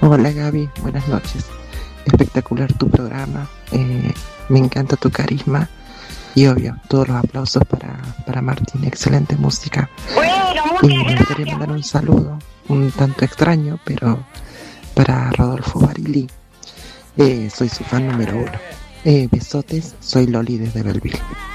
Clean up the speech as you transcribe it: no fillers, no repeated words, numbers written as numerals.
Hola Gaby, buenas noches. Espectacular tu programa, me encanta tu carisma y obvio, todos los aplausos para Martín, excelente música. Bueno, Y muchas me gustaría gracias. mandar un saludo, un tanto extraño, pero para Rodolfo Barili. Soy su fan número 1. Besotes, soy Loli desde Belleville.